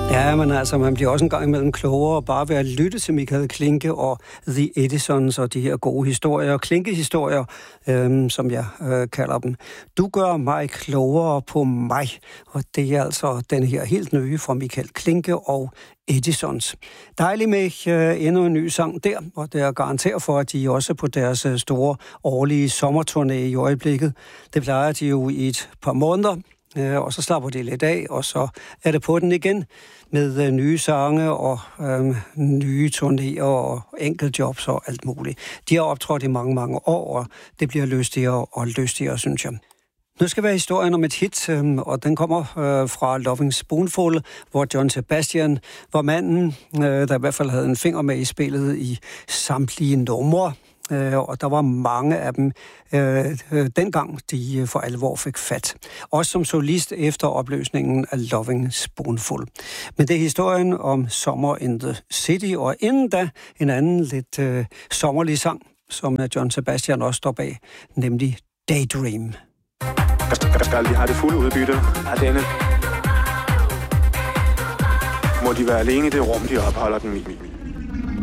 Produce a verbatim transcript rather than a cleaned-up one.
Ja, men altså, man bliver også en gang imellem klogere bare ved at lytte til Michael Klinke og The Edisons og de her gode historier, Klinke-historier, øhm, som jeg øh, kalder dem. Du gør mig klogere på mig, og det er altså den her helt nye fra Michael Klinke og Edisons. Dejligt med øh, endnu en ny sang der, og det er garanteret for, at de også på deres øh, store årlige sommerturné i øjeblikket. Det plejer de jo i et par måneder. Øh, og så slapper de lidt af, og så er det på den igen med øh, nye sange og øh, nye turnéer og enkeltjobs og alt muligt. De har optrådt i mange, mange år, og det bliver lystigere og lystigere, synes jeg. Nu skal være historien om et hit, øh, og den kommer øh, fra Loving Spoonful, hvor John Sebastian var manden, øh, der i hvert fald havde en finger med i spillet i samtlige numre. Og der var mange af dem øh, dengang, de for alvor fik fat. Også som solist efter opløsningen af Loving Spoonful. Men det er historien om Summer in the City, og inden da en anden lidt øh, sommerlig sang, som John Sebastian også står bag, nemlig Daydream. Jeg skal aldrig have det fulde udbytte af denne. Må de være alene i det rum, de opholder den i.